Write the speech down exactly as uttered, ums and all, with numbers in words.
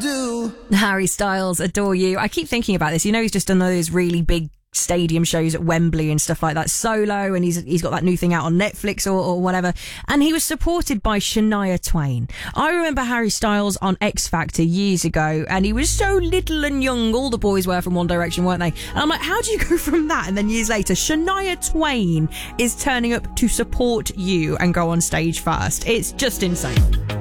do. Harry Styles, Adore You. I keep thinking about this. You know, he's just done those really big stadium shows at Wembley and stuff like that, solo, and he's he's got that new thing out on Netflix or, or whatever, and he was supported by Shania Twain. I remember Harry Styles on X Factor years ago, and he was so little and young. All the boys were from One Direction, weren't they? And I'm like, how do you go from that, and then years later Shania Twain is turning up to support you and go on stage first? It's just insane.